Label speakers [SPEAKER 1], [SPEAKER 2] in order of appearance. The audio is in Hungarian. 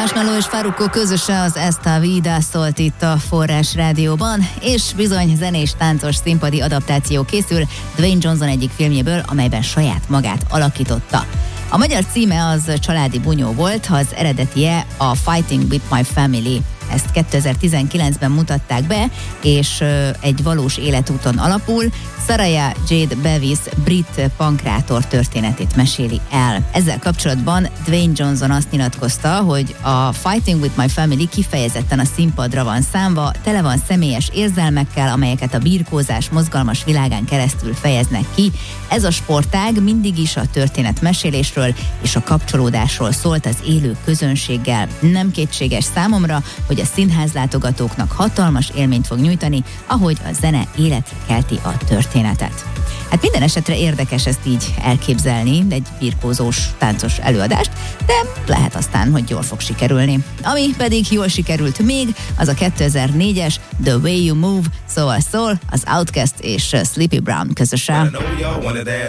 [SPEAKER 1] Marshmello és Farruko közösen az Esta Vida szólt itt a Forrás Rádióban, és bizony zenés táncos színpadi adaptáció készül Dwayne Johnson egyik filmjéből, amelyben saját magát alakította. A magyar címe az Családi bunyó volt, ha az eredetie a Fighting with My Family. Ezt 2019-ben mutatták be, és egy valós életúton alapul. Soraya Jade Bevis brit pankrátor történetét meséli el. Ezzel kapcsolatban Dwayne Johnson azt nyilatkozta, hogy a Fighting with My Family kifejezetten a színpadra van számva, tele van személyes érzelmekkel, amelyeket a birkózás mozgalmas világán keresztül fejeznek ki. Ez a sportág mindig is a történetmesélésről és a kapcsolódásról szólt az élő közönséggel. Nem kétséges számomra, hogy a színházlátogatóknak hatalmas élményt fog nyújtani, ahogy a zene életre kelti a történetet. Hát minden esetre érdekes ezt így elképzelni, egy birkózós, táncos előadást, de lehet aztán, hogy jól fog sikerülni. Ami pedig jól sikerült még, az a 2004-es The Way You Move, szóval szól az Outkast és Sleepy Brown közösen.